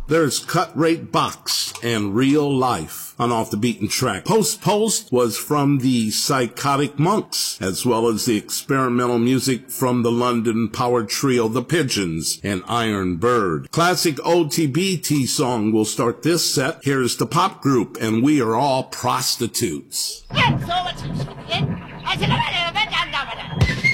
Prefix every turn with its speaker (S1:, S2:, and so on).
S1: There's Cut Rate Box and Real Life on Off the Beaten Track. Post was from the Psychotic Monks, as well as the experimental music from the London power trio The Pigeons and Iron Bird. Classic OTBT song will start this set. Here's the pop group, and We Are All Prostitutes.
S2: So